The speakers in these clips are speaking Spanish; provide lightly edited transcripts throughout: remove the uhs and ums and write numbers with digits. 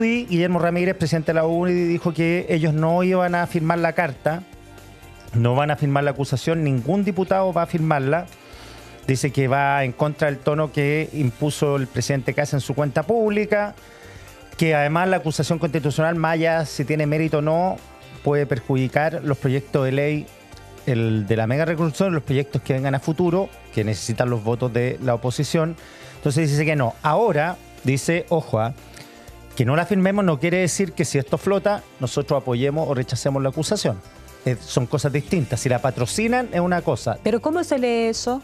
Guillermo Ramírez, presidente de la UDI, dijo que ellos no iban a firmar la carta, no van a firmar la acusación, ningún diputado va a firmarla. Dice que va en contra del tono que impuso el presidente Kast en su cuenta pública, que además la acusación constitucional, más allá si tiene mérito o no, puede perjudicar los proyectos de ley, el de la mega reconstrucción, los proyectos que vengan a futuro, que necesitan los votos de la oposición. Entonces dice que no. Ahora dice, ojo, que no la firmemos no quiere decir que si esto flota, nosotros apoyemos o rechacemos la acusación. Son cosas distintas. Si la patrocinan es una cosa. ¿Pero cómo se lee eso?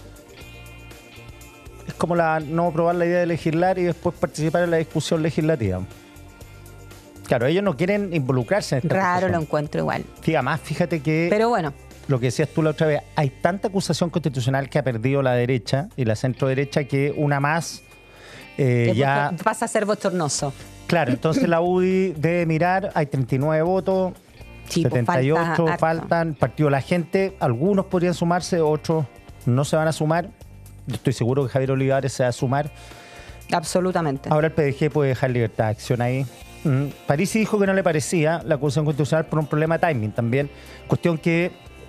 Es como no aprobar la idea de legislar y después participar en la discusión legislativa. Claro, ellos no quieren involucrarse en esta Raro discusión. lo encuentro igual. Fíjate que... Pero bueno. Lo que decías tú la otra vez, hay tanta acusación constitucional que ha perdido la derecha y la centro derecha que una más ya... Pasa a ser bochornoso. Claro, entonces la UDI debe mirar, hay 39 votos, sí, 78 pues faltan, Partido de la Gente, algunos podrían sumarse, otros no se van a sumar. Yo estoy seguro que Javier Olivares se va a sumar. Absolutamente. Ahora el PDG puede dejar libertad de acción ahí. Parisi dijo que no le parecía la acusación constitucional por un problema de timing también. Cuestión que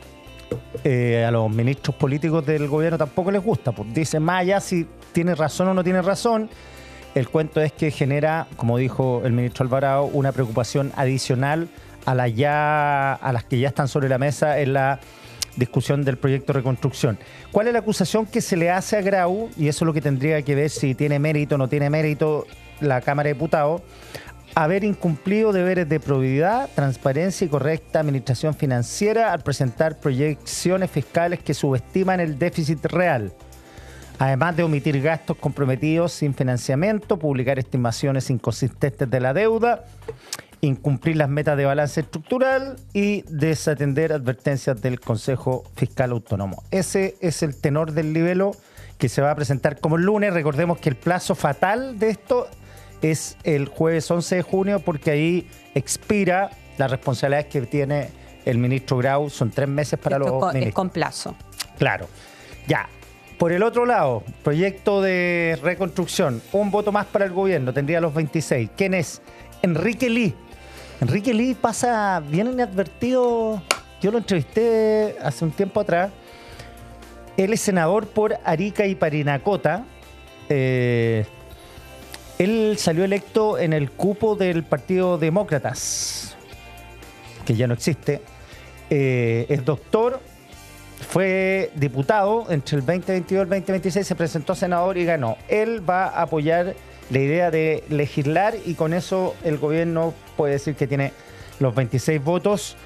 a los ministros políticos del gobierno tampoco les gusta. Pues dicen, más allá si tiene razón o no tiene razón, el cuento es que genera, como dijo el ministro Alvarado, una preocupación adicional a las que ya están sobre la mesa en la discusión del proyecto de reconstrucción. ¿Cuál es la acusación que se le hace a Grau? Y eso es lo que tendría que ver si tiene mérito o no tiene mérito la Cámara de Diputados. Haber incumplido deberes de probidad, transparencia y correcta administración financiera al presentar proyecciones fiscales que subestiman el déficit real. Además de omitir gastos comprometidos sin financiamiento, publicar estimaciones inconsistentes de la deuda, incumplir las metas de balance estructural y desatender advertencias del Consejo Fiscal Autónomo. Ese es el tenor del libelo que se va a presentar como el lunes. Recordemos que el plazo fatal de esto es el jueves 11 de junio porque ahí expira las responsabilidades que tiene el ministro Grau. Son 3 meses para los ministros. Es con plazo. Claro. Ya. Por el otro lado, proyecto de reconstrucción. Un voto más para el gobierno. Tendría los 26. ¿Quién es? Enrique Ly. Enrique Ly pasa bien inadvertido. Yo lo entrevisté hace un tiempo atrás. Él es senador por Arica y Parinacota. Él salió electo en el cupo del Partido Demócratas, que ya no existe. Es doctor, fue diputado entre el 2022 y el 2026, se presentó a senador y ganó. Él va a apoyar la idea de legislar y con eso el gobierno puede decir que tiene los 26 votos,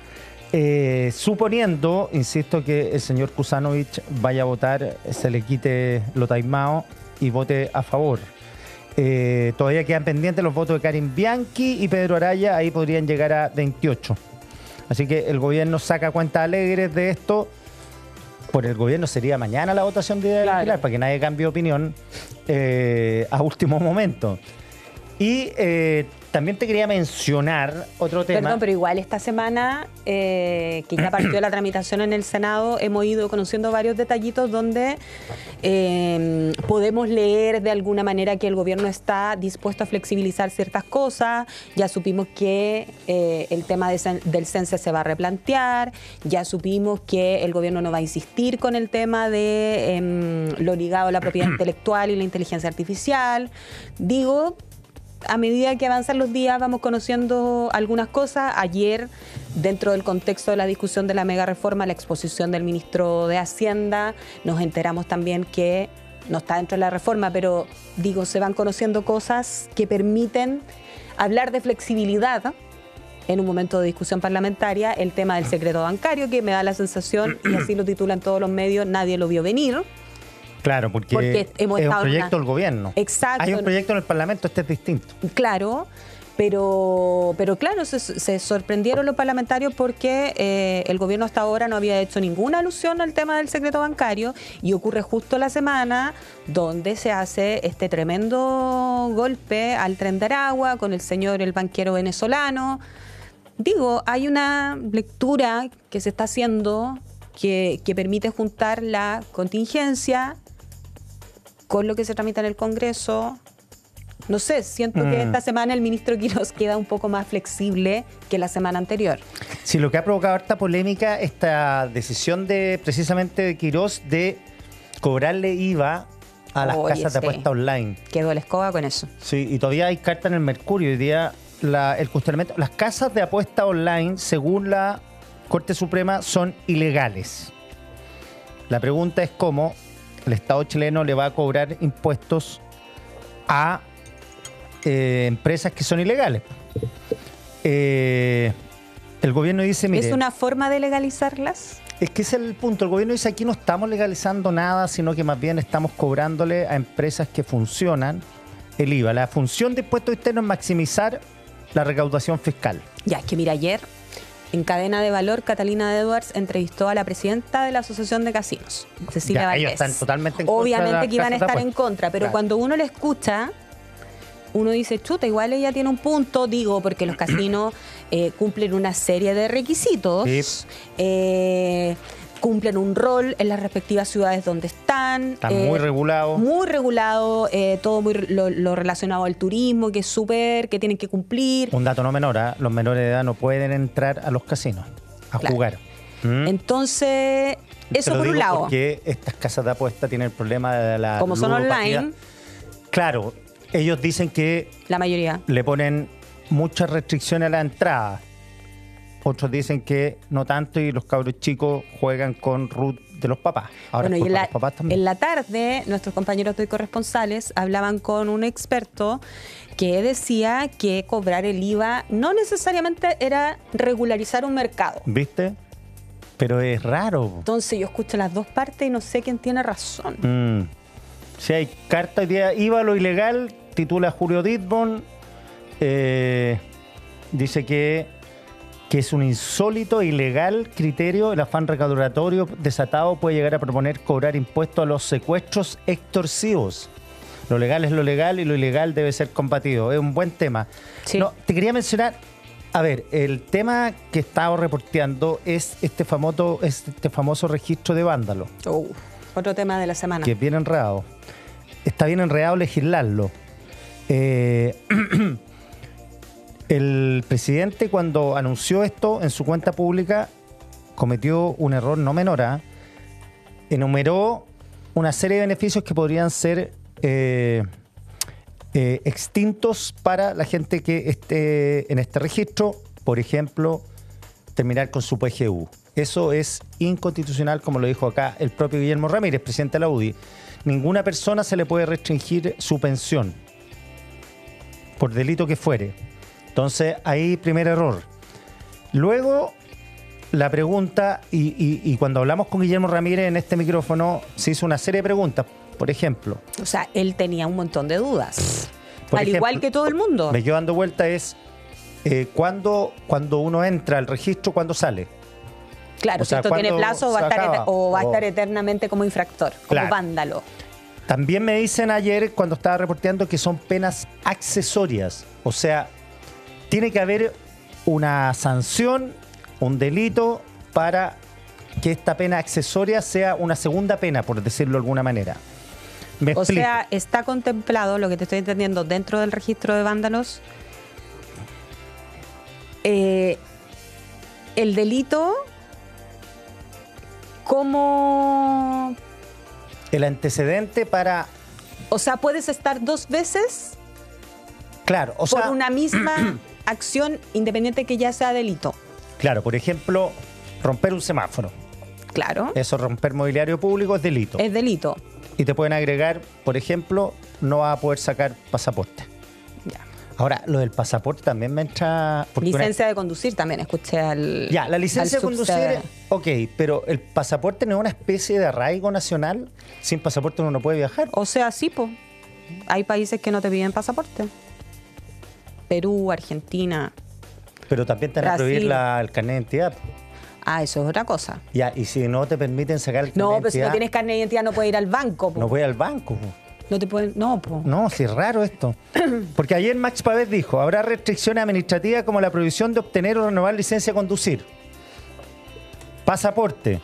suponiendo, insisto, que el señor Kuzanovich vaya a votar, se le quite lo taimado y vote a favor. Todavía quedan pendientes los votos de Karin Bianchi y Pedro Araya, ahí podrían llegar a 28. Así que el gobierno saca cuentas alegres de esto. Por el gobierno sería mañana la votación de idea de legislar, para que nadie cambie opinión a último momento. Y también te quería mencionar otro tema. Perdón, pero igual esta semana, que ya partió la tramitación en el Senado, hemos ido conociendo varios detallitos donde podemos leer de alguna manera que el gobierno está dispuesto a flexibilizar ciertas cosas. Ya supimos que el tema del CENSE se va a replantear. Ya supimos que el gobierno no va a insistir con el tema de lo ligado a la propiedad intelectual y la inteligencia artificial. Digo, a medida que avanzan los días vamos conociendo algunas cosas. Ayer, dentro del contexto de la discusión de la mega reforma, la exposición del ministro de Hacienda, nos enteramos también que no está dentro de la reforma, pero digo, se van conociendo cosas que permiten hablar de flexibilidad en un momento de discusión parlamentaria. El tema del secreto bancario, que me da la sensación, y así lo titulan todos los medios, nadie lo vio venir. Claro, porque hemos es un estado proyecto del gobierno. Exacto. Hay un proyecto en el Parlamento, este es distinto. Claro, pero claro, se sorprendieron los parlamentarios porque el gobierno hasta ahora no había hecho ninguna alusión al tema del secreto bancario, y ocurre justo la semana donde se hace este tremendo golpe al Tren de Aragua con el banquero venezolano. Digo, hay una lectura que se está haciendo que permite juntar la contingencia con lo que se tramita en el Congreso, No sé, siento que esta semana el ministro Quirós queda un poco más flexible que la semana anterior. Sí, lo que ha provocado harta polémica esta decisión de precisamente de Quirós de cobrarle IVA a las casas de apuesta online. Quedó la escoba con eso. Sí, y todavía hay carta en el Mercurio. Hoy día el cuestionamiento. Las casas de apuesta online, según la Corte Suprema, son ilegales. La pregunta es cómo el Estado chileno le va a cobrar impuestos a empresas que son ilegales. El gobierno dice, mire... ¿Es una forma de legalizarlas? Es que ese es el punto. El gobierno dice, aquí no estamos legalizando nada, sino que más bien estamos cobrándole a empresas que funcionan el IVA. La función de impuestos externos es maximizar la recaudación fiscal. Ya, es que mira, ayer en Cadena de Valor, Catalina Edwards entrevistó a la presidenta de la Asociación de Casinos, Cecilia Valdés. Ellos están totalmente en contra. Obviamente que iban a estar en contra, pero cuando uno le escucha, uno dice, chuta, igual ella tiene un punto, digo, porque los casinos cumplen una serie de requisitos, cumplen un rol en las respectivas ciudades donde están. Están muy regulados. Muy regulado, todo muy lo relacionado al turismo, que es súper, que tienen que cumplir. Un dato no menor, los menores de edad no pueden entrar a los casinos a jugar. Entonces, eso por un lado. Porque estas casas de apuesta tienen el problema de la como son ludopatía. online. Claro, ellos dicen que la mayoría le ponen muchas restricciones a la entrada. Otros dicen que no tanto y los cabros chicos juegan con root de los papás. Ahora bueno, y los papás también. En la tarde, nuestros compañeros de corresponsales hablaban con un experto que decía que cobrar el IVA no necesariamente era regularizar un mercado. ¿Viste? Pero es raro. Entonces yo escucho las dos partes y no sé quién tiene razón. Si hay carta hoy día, IVA lo ilegal, titula Julio Ditborn, dice que es un insólito e ilegal criterio. El afán recaudatorio desatado puede llegar a proponer cobrar impuestos a los secuestros extorsivos. Lo legal es lo legal y lo ilegal debe ser combatido. Es un buen tema. Sí. No, te quería mencionar, a ver, el tema que estaba reporteando es este famoso registro de vándalos. Otro tema de la semana. Que es bien enredado. Está bien enredado legislarlo. El presidente, cuando anunció esto en su cuenta pública, cometió un error no menor. Enumeró una serie de beneficios que podrían ser extintos para la gente que esté en este registro. Por ejemplo, terminar con su PGU. Eso es inconstitucional, como lo dijo acá el propio Guillermo Ramírez, presidente de la UDI. Ninguna persona se le puede restringir su pensión, por delito que fuere. Entonces, ahí primer error. Luego, la pregunta, y cuando hablamos con Guillermo Ramírez en este micrófono, se hizo una serie de preguntas. Por ejemplo... O sea, él tenía un montón de dudas. Al igual que todo el mundo. Me quedo dando vuelta cuando uno entra al registro, ¿cuándo sale? Claro, si esto tiene plazo va a estar eternamente como infractor, como vándalo. También me dicen ayer, cuando estaba reporteando, que son penas accesorias. O sea, tiene que haber una sanción, un delito, para que esta pena accesoria sea una segunda pena, por decirlo de alguna manera. O sea, está contemplado, lo que te estoy entendiendo, dentro del registro de vándalos, el delito como... El antecedente para... O sea, puedes estar dos veces... Claro, o sea... Por una misma acción, independiente que ya sea delito. Claro, por ejemplo, romper un semáforo. Claro. Eso, romper mobiliario público es delito. Es delito. Y te pueden agregar, por ejemplo, no vas a poder sacar pasaporte. Ya. Ahora, lo del pasaporte también me entra... Licencia de conducir también, escuché al... Ya, la licencia de conducir, ok, pero el pasaporte no es una especie de arraigo nacional. Sin pasaporte uno no puede viajar. O sea, sí, pues. Hay países que no te piden pasaporte. Perú, Argentina. Pero también te van a prohibir el carnet de identidad. Ah, eso es otra cosa. Ya, y si no te permiten sacar el carnet de identidad... No, pero si no tienes carnet de identidad no puedes ir al banco. No puedes ir al banco. No te pueden... No, po. No, sí es raro esto. Porque ayer Max Pavés dijo, habrá restricciones administrativas como la prohibición de obtener o renovar licencia de conducir. Pasaporte.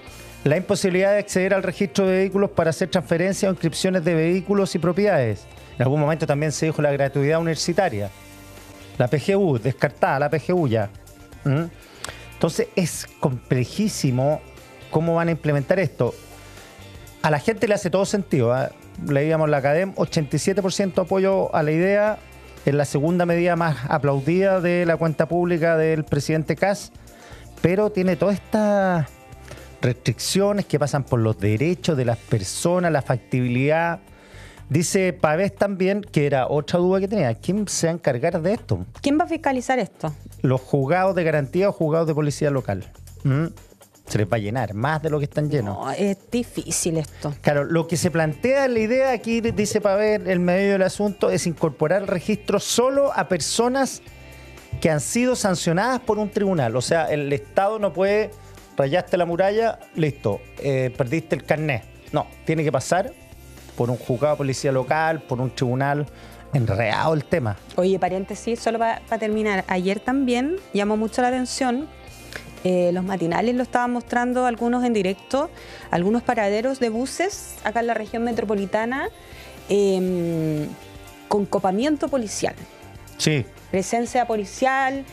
La imposibilidad de acceder al registro de vehículos para hacer transferencias o inscripciones de vehículos y propiedades. En algún momento también se dijo la gratuidad universitaria. La PGU, descartada la PGU ya. Entonces es complejísimo cómo van a implementar esto. A la gente le hace todo sentido, ¿eh? Leíamos la Academ, 87% apoyo a la idea, es la segunda medida más aplaudida de la cuenta pública del presidente Kast, pero tiene todas estas restricciones que pasan por los derechos de las personas, la factibilidad. Dice Pavés también, que era otra duda que tenía, ¿quién se va a encargar de esto? ¿Quién va a fiscalizar esto? Los juzgados de garantía o juzgados de policía local. Se les va a llenar más de lo que están llenos. No, es difícil esto. Claro, lo que se plantea en la idea aquí, dice Pavés, el medio del asunto, es incorporar el registro solo a personas que han sido sancionadas por un tribunal. O sea, el Estado no puede, rayaste la muralla, listo, perdiste el carnet. No, tiene que pasar por un juzgado de policía local, por un tribunal. Enredado el tema. Oye, paréntesis, solo para terminar. Ayer también llamó mucho la atención, los matinales lo estaban mostrando algunos en directo, algunos paraderos de buses acá en la región metropolitana con copamiento policial. Sí. Presencia policial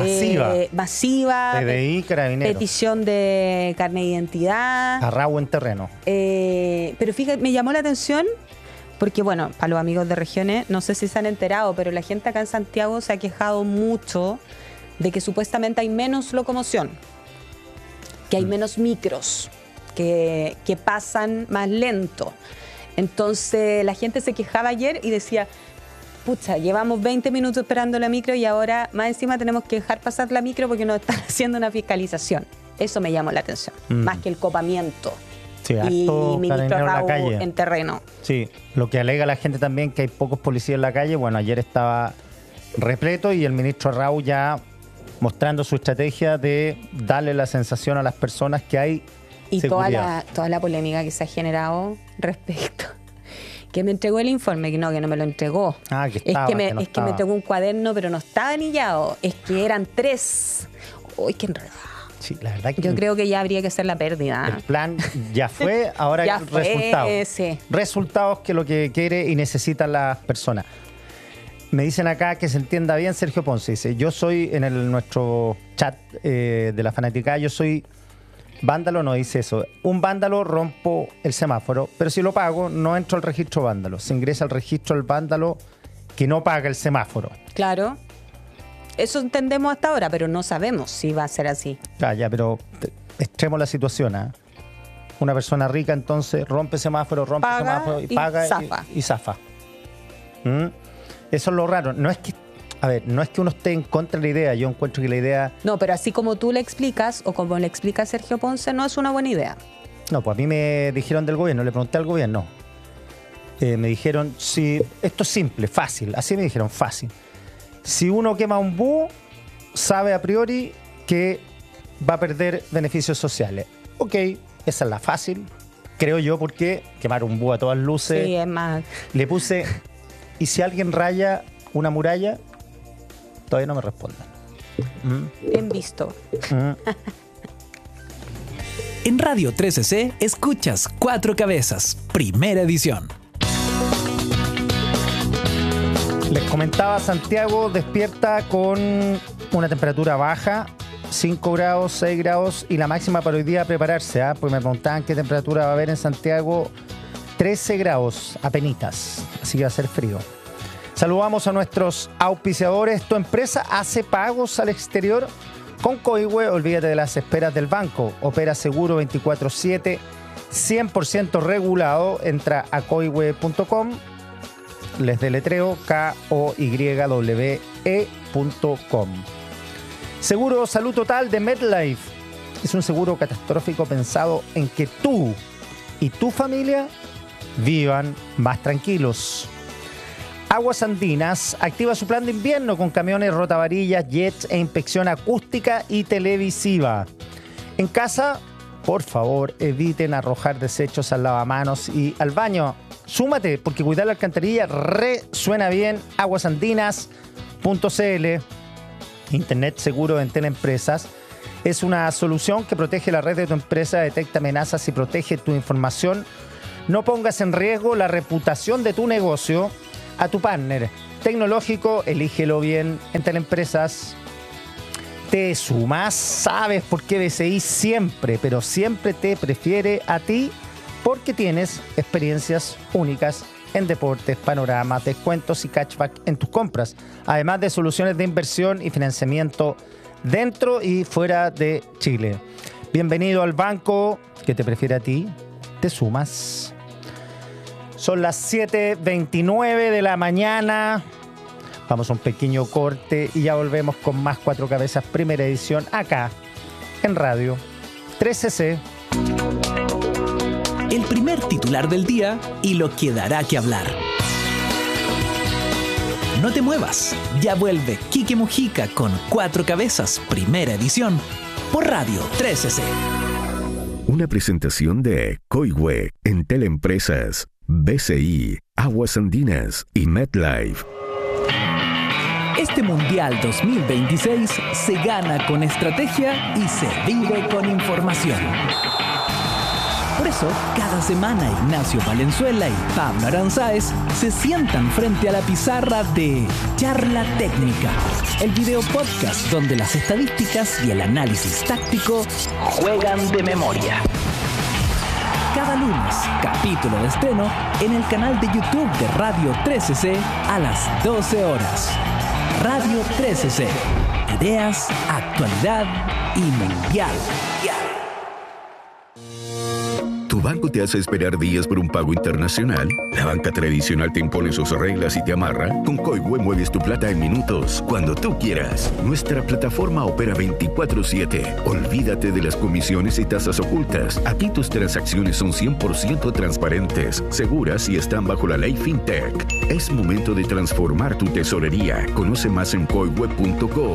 masiva. PDI, Carabineros. Petición de carnet de identidad. Arrao en terreno. Pero fíjate, me llamó la atención porque, bueno, para los amigos de regiones, no sé si se han enterado, pero la gente acá en Santiago se ha quejado mucho de que supuestamente hay menos locomoción, que hay menos micros, que pasan más lento. Entonces la gente se quejaba ayer y decía, pucha, llevamos 20 minutos esperando la micro y ahora más encima tenemos que dejar pasar la micro porque nos están haciendo una fiscalización. Eso me llamó la atención, más que el copamiento. Sí, y ministro Raúl en terreno. Sí, lo que alega la gente también que hay pocos policías en la calle. Bueno, ayer estaba repleto y el ministro Raúl ya mostrando su estrategia de darle la sensación a las personas que hay y seguridad. toda la polémica que se ha generado respecto. Que me entregó el informe, que no me lo entregó. Que estaba, que me entregó un cuaderno, pero no estaba anillado. Es que eran 3. Uy, qué enredado. Sí, la verdad que yo creo que ya habría que hacer la pérdida. El plan ya fue, ahora ya resultados. Sí. Resultados que lo que quiere y necesitan las personas. Me dicen acá que se entienda bien, Sergio Ponce dice, yo soy en nuestro chat de la fanaticada, yo soy vándalo, no dice eso. Un vándalo, rompo el semáforo, pero si lo pago, no entro al registro vándalo. Se ingresa al registro del vándalo que no paga el semáforo. Claro. Eso entendemos hasta ahora, pero no sabemos si va a ser así. Ya, pero extremo la situación. Una persona rica entonces rompe semáforo, semáforo y paga y zafa. Eso es lo raro. No es que uno esté en contra de la idea. Yo encuentro que la idea... No, pero así como tú le explicas o como le explica Sergio Ponce, no es una buena idea. No, pues a mí me dijeron del gobierno, le pregunté al gobierno. Me dijeron, si esto es simple, fácil. Así me dijeron, fácil. Si uno quema un búho, sabe a priori que va a perder beneficios sociales. Ok, esa es la fácil, creo yo, porque quemar un búho a todas luces. Sí, es más. Le puse, ¿y si alguien raya una muralla? Todavía no me responden. Bien visto. En Radio 13C escuchas Cuatro Cabezas, primera edición. Les comentaba, Santiago despierta con una temperatura baja, 5 grados, 6 grados, y la máxima para hoy día prepararse, pues me preguntaban qué temperatura va a haber en Santiago, 13 grados, apenitas, así que va a ser frío. Saludamos a nuestros auspiciadores. Tu empresa hace pagos al exterior. Con Coihue, olvídate de las esperas del banco. Opera seguro 24/7, 100% regulado. Entra a coihue.com. Les deletreo KOYWE.com. Seguro Salud Total de MedLife. Es un seguro catastrófico pensado en que tú y tu familia vivan más tranquilos. Aguas Andinas activa su plan de invierno con camiones, rotavarillas, jets e inspección acústica y televisiva. En casa, por favor, eviten arrojar desechos al lavamanos y al baño. Súmate, porque cuidar la alcantarilla suena bien. Aguasandinas.cl. Internet seguro en Teleempresas. Es una solución que protege la red de tu empresa, detecta amenazas y protege tu información. No pongas en riesgo la reputación de tu negocio. a tu partner tecnológico, elígelo bien en Teleempresas. Te sumas, sabes por qué BCI siempre, pero siempre te prefiere a ti porque tienes experiencias únicas en deportes, panoramas, descuentos y cashback en tus compras, además de soluciones de inversión y financiamiento dentro y fuera de Chile. Bienvenido al banco que te prefiere a ti. Te sumas. Son las 7:29 de la mañana. Vamos a un pequeño corte y ya volvemos con más Cuatro Cabezas, primera edición, acá en Radio 3CC. El primer titular del día y lo que dará que hablar. No te muevas, ya vuelve Quique Mujica con Cuatro Cabezas, primera edición, por Radio 3CC. Una presentación de Coihue en Teleempresas, BCI, Aguas Andinas y MetLife. Este Mundial 2026 se gana con estrategia y se vive con información. Por eso, cada semana Ignacio Valenzuela y Pablo Aranzáez se sientan frente a la pizarra de Charla Técnica, el video podcast donde las estadísticas y el análisis táctico juegan de memoria. Cada lunes, capítulo de estreno en el canal de YouTube de Radio 3CC a las 12 horas. Radio 3CC. Ideas, actualidad y mundial. ¿Tu banco te hace esperar días por un pago internacional? ¿La banca tradicional te impone sus reglas y te amarra? Con Coihue mueves tu plata en minutos, cuando tú quieras. Nuestra plataforma opera 24/7. Olvídate de las comisiones y tasas ocultas. Aquí tus transacciones son 100% transparentes, seguras y están bajo la ley FinTech. Es momento de transformar tu tesorería. Conoce más en coihue.com.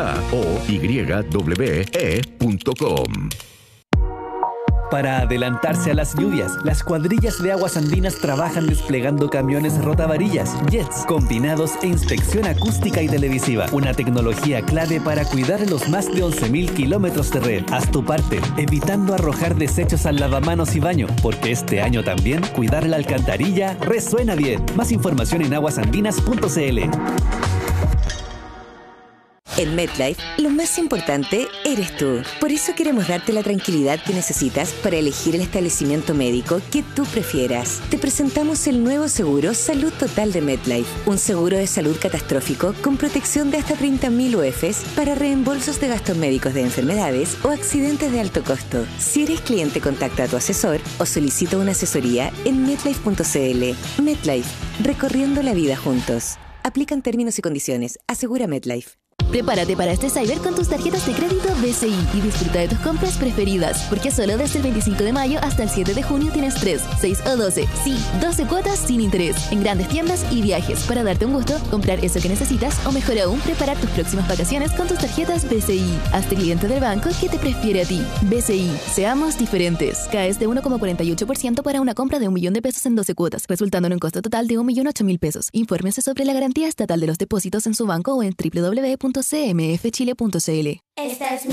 KOYWE.com. Para adelantarse a las lluvias, las cuadrillas de Aguas Andinas trabajan desplegando camiones rotavarillas, jets, combinados e inspección acústica y televisiva. Una tecnología clave para cuidar los más de 11.000 kilómetros de red. Haz tu parte, evitando arrojar desechos al lavamanos y baño, porque este año también cuidar la alcantarilla resuena bien. Más información en aguasandinas.cl. En MetLife, lo más importante eres tú. Por eso queremos darte la tranquilidad que necesitas para elegir el establecimiento médico que tú prefieras. Te presentamos el nuevo seguro Salud Total de MetLife, un seguro de salud catastrófico con protección de hasta 30.000 UFs para reembolsos de gastos médicos de enfermedades o accidentes de alto costo. Si eres cliente, contacta a tu asesor o solicita una asesoría en metlife.cl. MetLife, recorriendo la vida juntos. Aplican términos y condiciones. Asegura MetLife. Prepárate para este Cyber con tus tarjetas de crédito BCI y disfruta de tus compras preferidas, porque solo desde el 25 de mayo hasta el 7 de junio tienes 3, 6 o 12, sí, 12 cuotas sin interés en grandes tiendas y viajes para darte un gusto, comprar eso que necesitas o mejor aún, preparar tus próximas vacaciones con tus tarjetas BCI. Hazte cliente del banco que te prefiere a ti. BCI, seamos diferentes. Caes de 1,48% para una compra de $1.000.000 en 12 cuotas, resultando en un costo total de $1.008.000. Infórmese sobre la garantía estatal de los depósitos en su banco o en www.cmfchile.cl. Esta es mi